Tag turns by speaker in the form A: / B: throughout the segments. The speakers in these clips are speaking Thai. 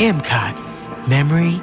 A: M-Card Memory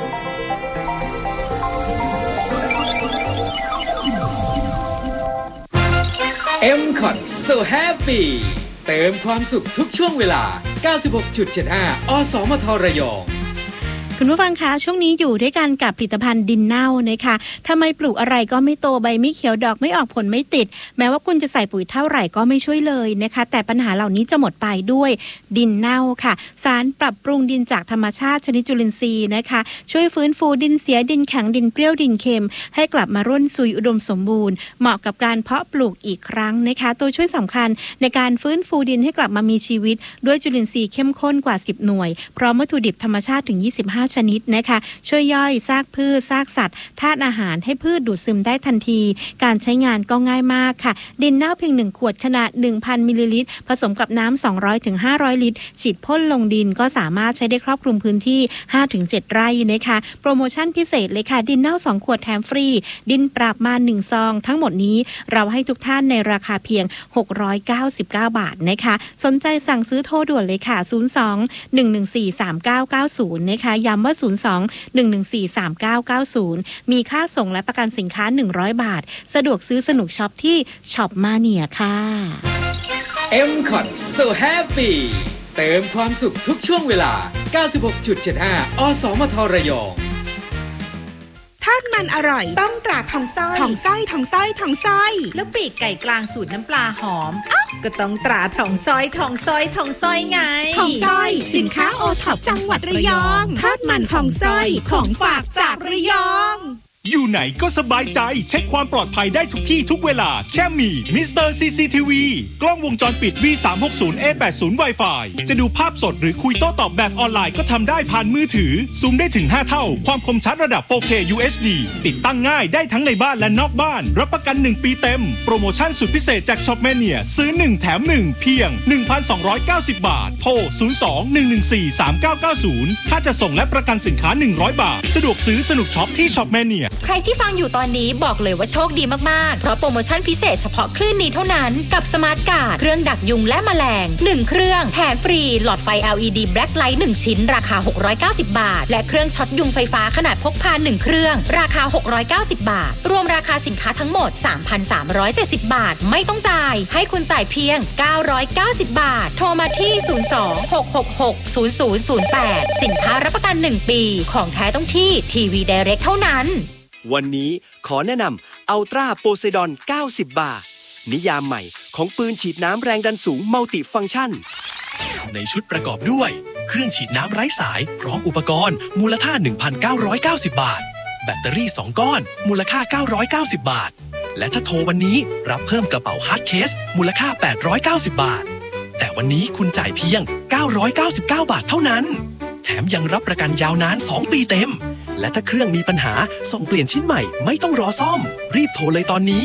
B: M-Card So Happy เติมความสุขทุกช่วงเวลา 96.75 อสมทระยอง
C: คุณผู้ฟังคะช่วงนี้อยู่ด้วยกันกับผลิตภัณฑ์ดินเน่านะคะทำไมปลูกอะไรก็ไม่โตใบไม่เขียวดอกไม่ออกผลไม่ติดแม้ว่าคุณจะใส่ปุ๋ยเท่าไหร่ก็ไม่ช่วยเลยนะคะแต่ปัญหาเหล่านี้จะหมดไปด้วยดินเน่าค่ะสารปรับปรุงดินจากธรรมชาติชนิดจุลินทรีย์นะคะช่วยฟื้นฟูดินเสียดินแข็งดินเปรี้ยวดินเค็มให้กลับมาร่วนซุยอุดมสมบูรณ์เหมาะกับการเพาะปลูกอีกครั้งนะคะตัวช่วยสำคัญในการฟื้นฟูดินให้กลับมามีชีวิตด้วยจุลินทรีย์เข้มข้นกว่า10หน่วยพร้อมวัตถุดิบธรรมชาติถึง25ชนิดนะคะช่วยย่อยซากพืชซากสัตว์ธาตุอาหารให้พืชดูดซึมได้ทันทีการใช้งานก็ง่ายมากค่ะดินเน่าเพียง1ขวดขนาด 1,000 มิลลิลิตรผสมกับน้ำ200ถึง500ลิตรฉีดพ่นลงดินก็สามารถใช้ได้ครอบคลุมพื้นที่ 5-7 ไร่นะคะโปรโมชั่นพิเศษเลยค่ะดินเน่า2ขวดแถมฟรีดินปรับมา1ซองทั้งหมดนี้เราให้ทุกท่านในราคาเพียง699 บาทนะคะสนใจสั่งซื้อโทรด่วนเลยค่ะ02-114-3990นะคะย้ำว่า02-114-3990มีค่าส่งและประกันสินค้า100บาทสะดวกซื้อสนุกช็อปที่ช็อปมาเนียค่ะ
B: M-Card So Happy เติมความสุขทุกช่วงเวลา 96.75 อสมทระยอง
D: ทอดมันอร่อยต้องตราทองสร้อยทองสร้อยทองสร้อยทองสร้อย
E: แล้วปีกไก่กลางสูตรน้ำปลาหอมก็ต้องตราทองสร้อยทองสร้อยทองสร้อยไง
D: ทองสร้อยสินค้าโอท็อปจังหวัดระยองทอดมันทองสร้อยของฝากจากระยอง
F: อยู่ไหนก็สบายใจเช็คความปลอดภัยได้ทุกที่ทุกเวลาแค่มีมิสเตอร์ CCTV กล้องวงจรปิด V360A80 Wi-Fi จะดูภาพสดหรือคุยโต้ตอบแบบออนไลน์ก็ทำได้ผ่านมือถือซูมได้ถึง5เท่าความคมชัดระดับ 4K UHD ติดตั้งง่ายได้ทั้งในบ้านและนอกบ้านรับประกัน1ปีเต็มโปรโมชั่นสุดพิเศษจาก Shopmania ซื้อ1แถม1เพียง 1,290 บาทโทร 02-114-3990 ค่าจะส่งและประกันสินค้า100 บาทสะดวกซื้อสนุกช็อปที่ Shopmania
E: ใครที่ฟังอยู่ตอนนี้บอกเลยว่าโชคดีมากๆเพราะโปรโมชั่นพิเศษเฉพาะคลื่นนี้เท่านั้นกับสมาร์ทการ์ดเครื่องดักยุงและแมลง1เครื่องแถมฟรีหลอดไฟ LED Black Light 1ชิ้นราคา690บาทและเครื่องช็อตยุงไฟฟ้าขนาดพกพา1เครื่องราคา690บาทรวมราคาสินค้าทั้งหมด 3,370 บาทไม่ต้องจ่ายให้คุณจ่ายเพียง990บาทโทรมาที่02-666-0008สินค้ารับประกัน1ปีของแท้ต้องที่ทีวี Direct เท่านั้น
G: วันนี้ขอแนะนำอัลตร้าโพไซดอน90 บาทนิยามใหม่ของปืนฉีดน้ำแรงดันสูงมัลติฟังก์ชัน
H: ในชุดประกอบด้วยเครื่องฉีดน้ำไร้สายพร้อมอุปกรณ์มูลค่า 1,990 บาทแบตเตอรี่2ก้อนมูลค่า990บาทและถ้าโทรวันนี้รับเพิ่มกระเป๋าฮาร์ดเคสมูลค่า890บาทแต่วันนี้คุณจ่ายเพียง999บาทเท่านั้นแถมยังรับประกันยาวนาน2ปีเต็มและถ้าเครื่องมีปัญหาส่งเปลี่ยนชิ้นใหม่ไม่ต้องรอซ่อมรีบโทรเลยตอนนี้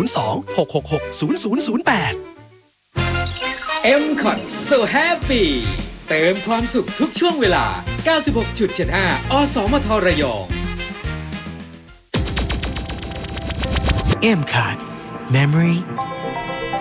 H: 02-666-0008
B: M-Card So Happy เติมความสุขทุกช่วงเวลา 96.75 อสมทระยอง
A: M-Card Memory